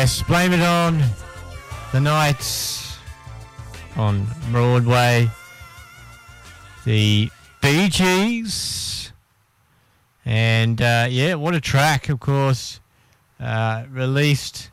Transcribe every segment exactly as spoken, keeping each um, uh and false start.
Yes, blame it on the Nights on Broadway. The Bee Gees. And, uh, yeah, what a track, of course. Uh, released...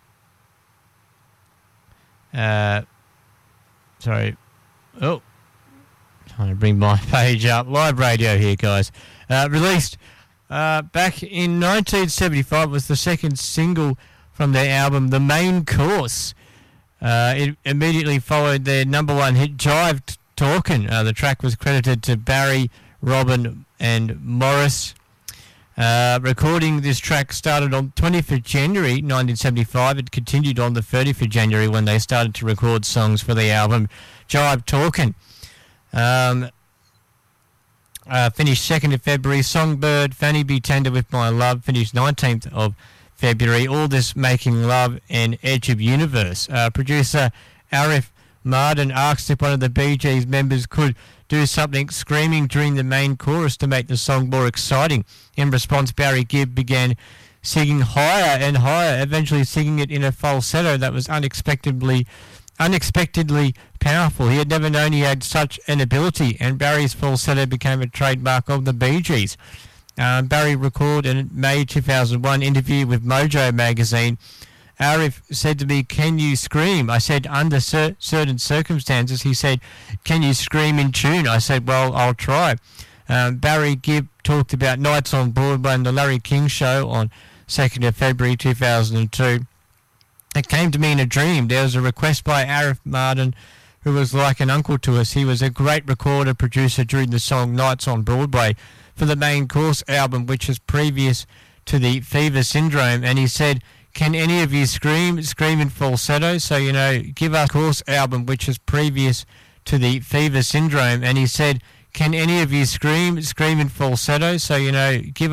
Uh, sorry. Oh. Trying to bring my page up. Live radio here, guys. Uh, released uh, back in nineteen seventy-five, was the second single from their album, The Main Course. Uh, it immediately followed their number one hit, Jive Talkin'. Uh, the track was credited to Barry, Robin and Morris. Uh, recording this track started on twentieth of January nineteen seventy-five. It continued on the thirtieth of January when they started to record songs for the album Jive Talkin'. Um, uh, finished second of February. Songbird, Fanny Be Tender With My Love finished nineteenth of February. All This Making Love and Edge of Universe. Uh, producer Arif Mardin asked if one of the Bee Gees members could do something screaming during the main chorus to make the song more exciting. In response, Barry Gibb began singing higher and higher, eventually singing it in a falsetto that was unexpectedly unexpectedly powerful. He had never known he had such an ability, and Barry's falsetto became a trademark of the Bee Gees. Um, Barry recorded in May two thousand one interview with Mojo magazine. Arif said to me, "Can you scream?" I said, "Under cer- certain circumstances." He said, "Can you scream in tune?" I said, "Well, I'll try." Um, Barry Gibb talked about Nights on Broadway and the Larry King Show on second of February two thousand two. It came to me in a dream. There was a request by Arif Mardin, who was like an uncle to us. He was a great recorder producer during the song Nights on Broadway for the Main Course album, which was previous to the Fever Syndrome, and he said, "Can any of you scream, scream in falsetto?" So, you know, give us Course album, which is previous to the Fever Syndrome. And he said, "Can any of you scream, scream in falsetto?" So, you know, give